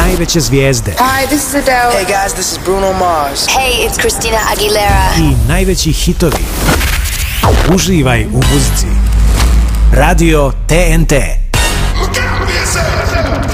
najveće zvijezde. Hi, this is Adele. Hey guys, this is Bruno Mars. Hey, it's Christina Aguilera. I najveći hitovi. Uživaj u muzici. Radio TNT.